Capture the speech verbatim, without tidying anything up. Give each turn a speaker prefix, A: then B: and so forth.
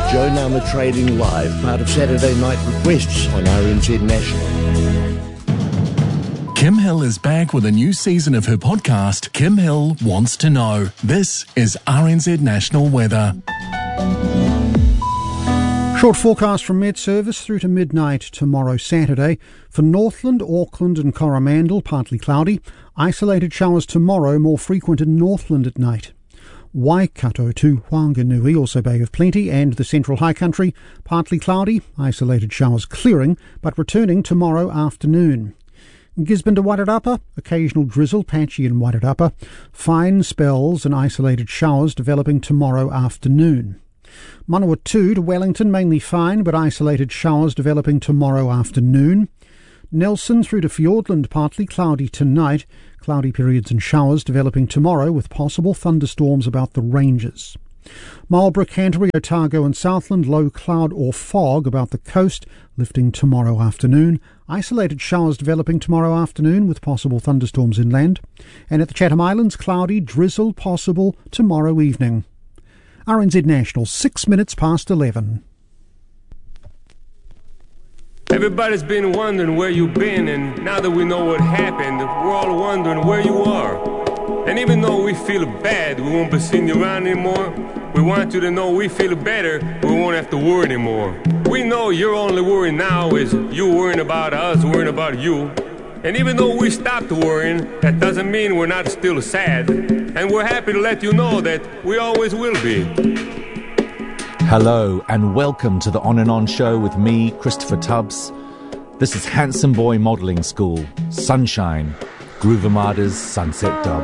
A: Joe Nama Trading Live, part of Saturday Night Requests on R N Z National.
B: Kim Hill is back with a new season of her podcast, Kim Hill Wants to Know. This is R N Z National Weather.
C: Short forecast from Met Service through to midnight tomorrow Saturday. For Northland, Auckland and Coromandel, partly cloudy. Isolated showers tomorrow, more frequent in Northland at night. Waikato to Whanganui, also Bay of Plenty, and the Central High Country, partly cloudy. Isolated showers clearing, but returning tomorrow afternoon. Gisborne to Wairarapa, occasional drizzle, patchy in Wairarapa. Fine spells and isolated showers developing tomorrow afternoon. Manawatu to Wellington, mainly fine, but isolated showers developing tomorrow afternoon. Nelson through to Fiordland, partly cloudy tonight. Cloudy periods and showers developing tomorrow with possible thunderstorms about the ranges. Marlborough, Canterbury, Otago and Southland, low cloud or fog about the coast, lifting tomorrow afternoon. Isolated showers developing tomorrow afternoon with possible thunderstorms inland. And at the Chatham Islands, cloudy, drizzle possible tomorrow evening. R N Z National, six minutes past eleven.
D: Everybody's been wondering where you've been, and now that we know what happened, we're all wondering where you are. And even though we feel bad, we won't be seeing you around anymore. We want you to know we feel better, we won't have to worry anymore. We know your only worry now is you worrying about us, worrying about you. And even though we stopped worrying, that doesn't mean we're not still sad. And we're happy to let you know that we always will be.
E: Hello and welcome to the On and On show with me, Christopher Tubbs. This is Handsome Boy Modelling School, Sunshine, Groove Armada's Sunset Dub.